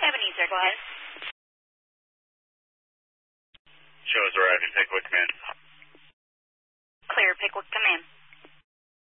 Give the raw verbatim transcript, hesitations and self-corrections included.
Ebenezer, go ahead. Show is arriving, Pickwick, command. Clear, Pickwick, command.